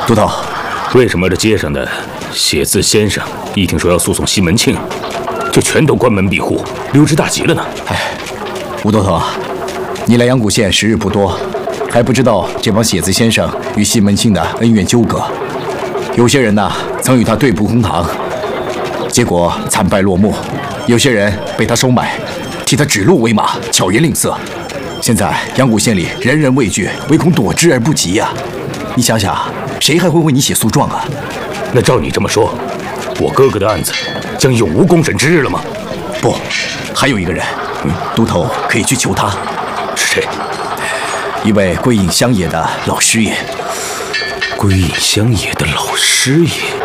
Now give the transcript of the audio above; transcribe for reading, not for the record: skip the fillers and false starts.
都头， 为什么这街上的写字先生一听说要诉讼西门庆，就全都关门闭户，溜之大吉了呢？ 哎，吴都头，你来阳谷县时日不多，还不知道这帮写字先生与西门庆的恩怨纠葛。有些人呢，曾与他对簿公堂，结果惨败落幕；有些人被他收买，替他指鹿为马，巧言令色。现在阳谷县里人人畏惧，唯恐躲之而不及呀。你想想，谁还会为你写诉状啊？ 那照你这么说，我哥哥的案子将永无公审之日了吗？ 不，还有一个人，都头可以去求他。 是谁？ 一位归隐乡野的老师爷。 归隐乡野的老师爷。